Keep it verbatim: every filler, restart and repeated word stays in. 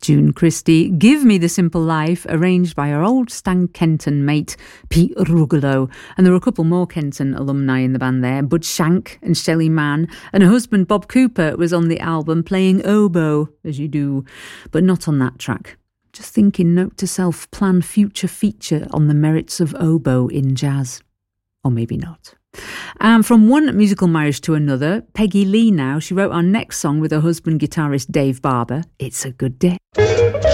June Christie, Give Me the Simple Life, arranged by her old Stan Kenton mate, Pete Rugolo. And there were a couple more Kenton alumni in the band there, Bud Shank and Shelley Mann, and her husband Bob Cooper was on the album playing oboe, as you do, but not on that track. Just thinking, note to self, plan future feature on the merits of oboe in jazz. Or maybe not. And from one musical marriage to another, Peggy Lee now, she wrote our next song with her husband guitarist Dave Barber, It's a Good Day.